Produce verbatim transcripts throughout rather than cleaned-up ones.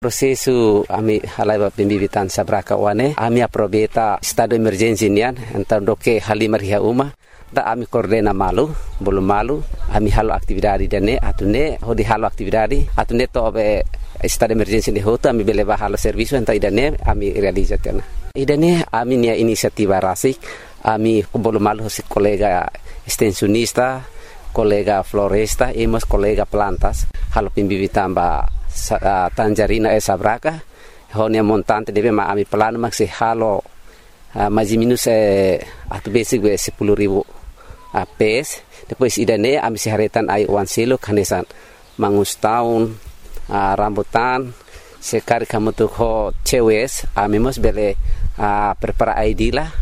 Prosesu ami halai pembibitan sabraka wane ami aprobeta estado emergency nian entar doke halimar hia uma da ami koordena malu belum malu ami halo aktividade dane atune hodi halo aktividade atune to be estado emergency ni hoto ami beleba halo servisu enta idane ami realizatena idane ami nia inisiativa rasik ami belum malu si kolega extensionista kolega floresta emos kolega plantas halo pembibitan ba Uh, Tangerina e Sabraka honia montante deve ma ami plano maxi halo uh, mais minus e atu basic we sepuluh ribu uh, pes depois idane ami seharetan ai wan silo kanesan mangus taun uh, rambutan sekar kamu tu ho cewes ami mos bele uh, prepara I D lah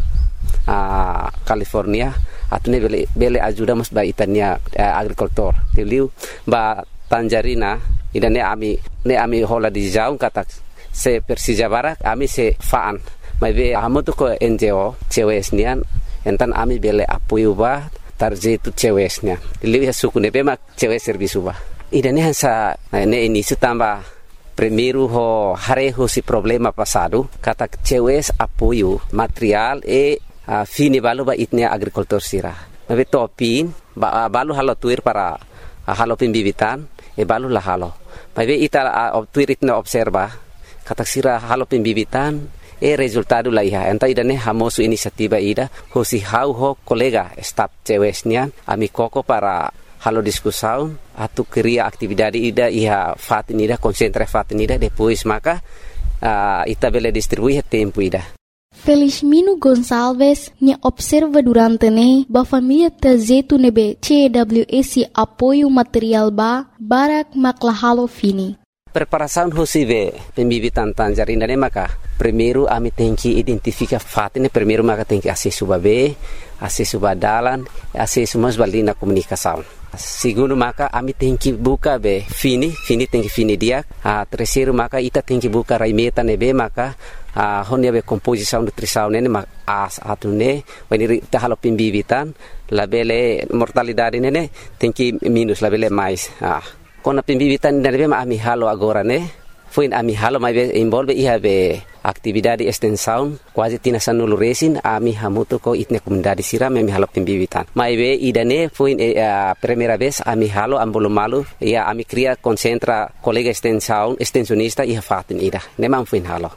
uh, California atune bele bele ajuda mos ba itania uh, agricultor teliu ba Tangerina ida ne ami ne ami hola di jaun kata se Persija Barak ami se faan mai be amoto ko N G O cewes nian entan ami bele apoio ba tarjetu cewes nian lihat suku ne be mak cewes servisu ba ida ne hansa ne ini sutamba primeiro ho hareho si problema passado kata cewes apoio material e uh, fini balu ba itnia agricultor sira be topin ba balu halo tuir para uh, halo pembibitan e balu lah halo Pai ita uh, tuirit na observa katak sira halo pembibitan e resultado la iha enta ida ne hamosu inisiativa ida hosi hau ho kolega staf cewesnya ami koko para halo diskusaun atu kriya aktividade ida iha fatin ida konsentra fatin ida depois maka uh, ita bele distribuir tempo ida. Felizmino Gonçalves ne observa durante ne ba família tazetu nebe C W S apoio material ba barak maklahalo fini. Preparação hosive pembibitan Tangerina ne maka primeiro ami tenki identifica fatine primeiro maka tenki acesso ba be acesso ba dalan acesso mas balina comunicação. Segundo maka ami tenki buka be fini fini tenki fini dia a terceiro maka ita tenki buka raimeta nebe maka a honia be composição nutrição nene mak as atune when ta halo pembibitan labele mortalidade nene tenki minus labele mais ah kona pembibitan nebe ma ami halo agora ne foi ami halo mai be involve iha be aktividade extensão quase tina sanulu resin ami hamuto ko itne comunidade sira me halo pembibitan mai be idane foi a primeira vez ami halo ambolo malu ia ami cria concentra colega extensão extensionista iha fatin ida ne mam foi halo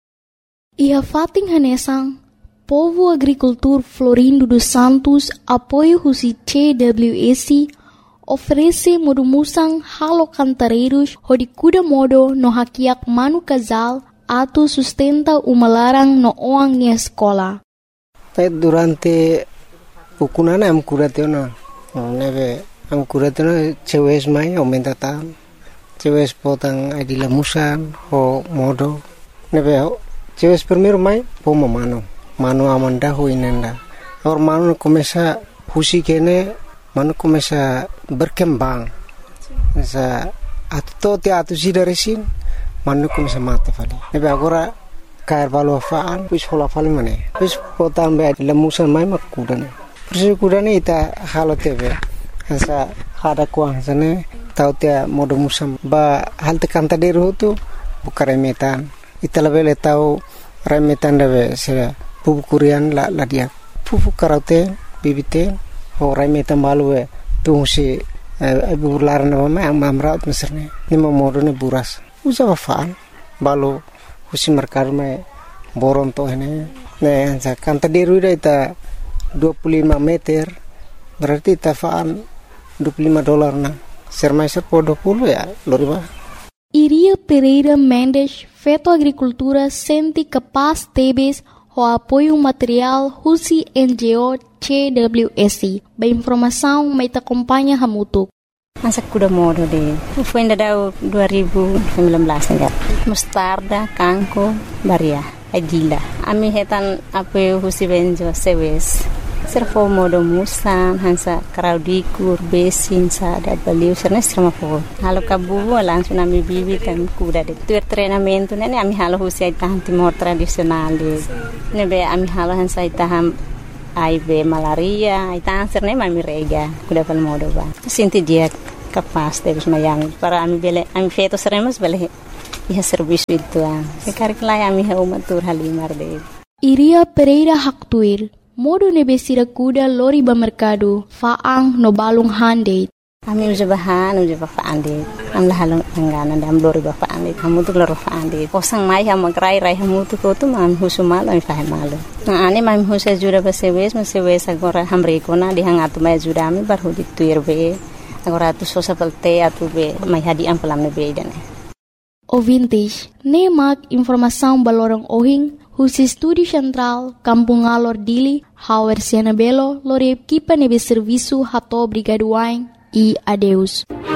Iha fating hanesang Povo Agricultor Florindo dos Santos apoio husi C W S oferece modumusang halo cantareiros hodi kuda modo no hakiak manu casal atu sustenta umalarang no oang nia escola. Durante ukunana am kuratena neve am kuratena cewes mai aumenta tan cewes potang adila musan ho modo neve Cewes primeiro mai pomo mano mano amanda ho inenda or mano começa husi kene mano começa berkembang sa atto te atu sida resin mano começa mate fali nebe agora cair valo faan pis hola fali mane pis potam be lemusan mai makudan persi kudane ita halo tebe sa hada kuang sane tau te modo musam ba hal te kanta deru tu bukare metan ita lebele tau remetan debe sera pupu kurian la la dia pupu karate bibite ho remetan balue tu si ibu laran nama am amraut meserne ni momodo ne buras usa faan balu husi markar me boron to hene ne ansa kanta deru ita dua puluh lima meter berarti ita faan dua puluh lima dolar na sermaiser po dua puluh ya loriba. Iria Pereira Mendes, Feto Agricultura, sente capaz tebes o apoio material Husi N G O C W S. Ba informação mai te acompanha hamutuk. Masa kuda modo de. Foi ainda dua ribu sembilan belas enggak. Mustarda, kangko, baria, adila. Ami hetan apoio Husi N G O C W S. Servo modo musan hansa kraudikur besin sada baliu serna serma fo halo kabu langsung ami bibi kan kuda de tuer treinamento nene ami halo husi tahan timor tradisional de nebe ami halo hansa taham ai be malaria ai tahan serna ami rega kuda pal modo ba sinti dia kapas de mayang para ami bele ami feto seremos bele Iha serviço itu ah. Sekarang lá ami ha uma tur halimar de. Iria Pereira Haktuir, modo nebe sirakuda lori ba mercado, faang no balong hande. Ami uja bahan, uja ba faande. Am lahalong angganan dam lori ba faande. Kamu tu loro faande. Kosang mai ha magrai rai hamu tu ko tu mam husumal am fahe malu. Na ane mam husa jura ba sewes, ma sewes agora hamre ko na dihangatu mai jura ami bar hudi tuir be. Agora tu sosa pelte atu be mai hadi am pelam ne be dane. O vintage, ne mak informação balorong ohing, husi studi central, Kampung Alor Dili, Hauer Siena Belo, lore equipa nebe serviço hato brigaduain e adeus.